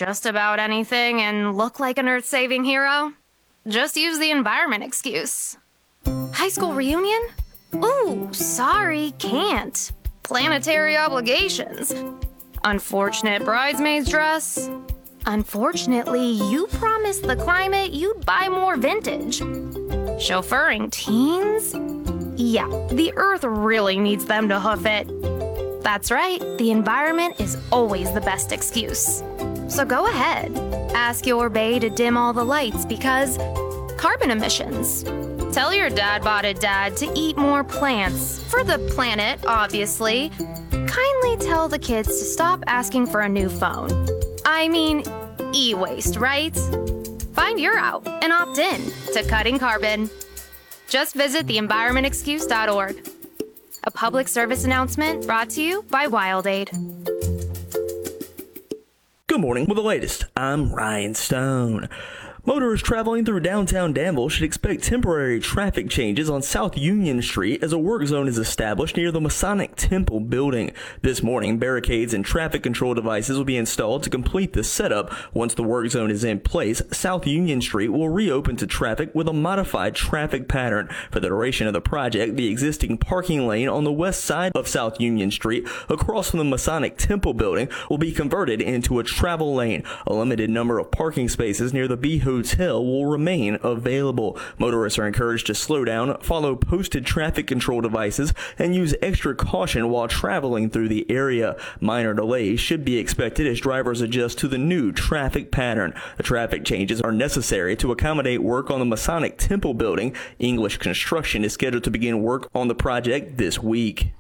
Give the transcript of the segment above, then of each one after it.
just about anything and look like an Earth-saving hero? Just use the environment excuse. High school reunion? Ooh, sorry, can't. Planetary obligations. Unfortunate bridesmaid's dress. Unfortunately, you promised the climate you'd buy more vintage. Chauffeuring teens? Yeah, the Earth really needs them to hoof it. That's right, the environment is always the best excuse. So go ahead, ask your bae to dim all the lights because carbon emissions. Tell your dad-botted dad to eat more plants, for the planet, obviously. Kindly tell the kids to stop asking for a new phone. I mean, e-waste, right? Find your out and opt in to cutting carbon. Just visit theenvironmentexcuse.org. A public service announcement brought to you by WildAid. Good morning with the latest. I'm Ryan Stone. Motorists traveling through downtown Danville should expect temporary traffic changes on South Union Street as a work zone is established near the Masonic Temple building. This morning, barricades and traffic control devices will be installed to complete the setup. Once the work zone is in place, South Union Street will reopen to traffic with a modified traffic pattern. For the duration of the project, the existing parking lane on the west side of South Union Street across from the Masonic Temple building will be converted into a travel lane. A limited number of parking spaces near the B Hotel will remain available. Motorists are encouraged to slow down, follow posted traffic control devices, and use extra caution while traveling through the area. Minor delays should be expected as drivers adjust to the new traffic pattern. The traffic changes are necessary to accommodate work on the Masonic Temple building. English Construction is scheduled to begin work on the project this week.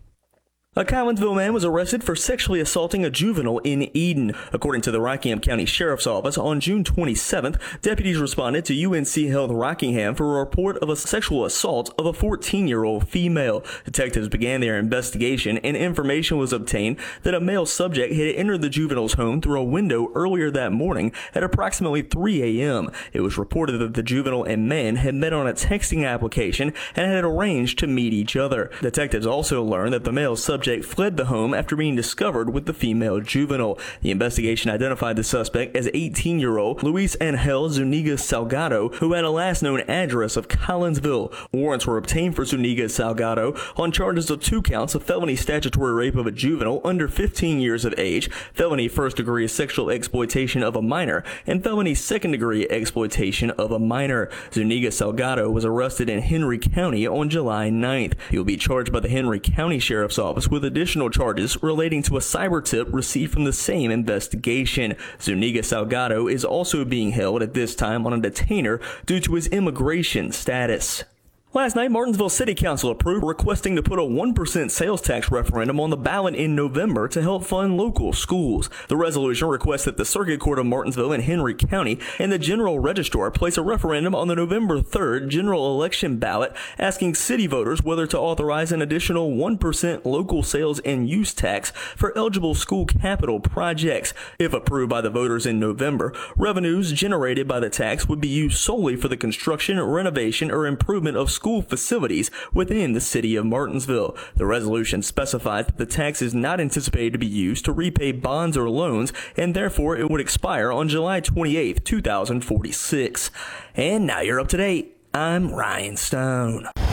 A Collinsville man was arrested for sexually assaulting a juvenile in Eden. According to the Rockingham County Sheriff's Office, on June 27th, deputies responded to UNC Health Rockingham for a report of a sexual assault of a 14-year-old female. Detectives began their investigation, and information was obtained that a male subject had entered the juvenile's home through a window earlier that morning at approximately 3 a.m. It was reported that the juvenile and man had met on a texting application and had arranged to meet each other. Detectives also learned that the male subject fled the home after being discovered with the female juvenile. The investigation identified the suspect as 18-year-old Luis Angel Zuniga Salgado, who had a last known address of Collinsville. Warrants were obtained for Zuniga Salgado on charges of 2 counts of felony statutory rape of a juvenile under 15 years of age, felony first-degree sexual exploitation of a minor, and felony second-degree exploitation of a minor. Zuniga Salgado was arrested in Henry County on July 9th. He will be charged by the Henry County Sheriff's Office with additional charges relating to a cyber tip received from the same investigation. Zuniga Salgado is also being held at this time on a detainer due to his immigration status. Last night, Martinsville City Council approved requesting to put a 1% sales tax referendum on the ballot in November to help fund local schools. The resolution requests that the Circuit Court of Martinsville and Henry County and the General Registrar place a referendum on the November 3rd general election ballot asking city voters whether to authorize an additional 1% local sales and use tax for eligible school capital projects. If approved by the voters in November, revenues generated by the tax would be used solely for the construction, renovation, or improvement of school facilities within the city of Martinsville. The resolution specifies that the tax is not anticipated to be used to repay bonds or loans, and therefore it would expire on July 28, 2046. And now you're up to date. I'm Ryan Stone.